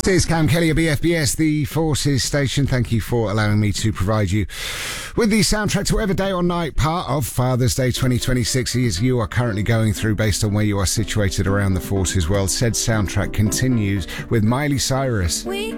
This is Cam Kelly of BFBS, the Forces station. Thank you for allowing me to provide you with the soundtrack to whatever day or night part of Father's Day 2026 is you are currently going through based on where you are situated around the Forces world. Said soundtrack continues with Miley Cyrus. We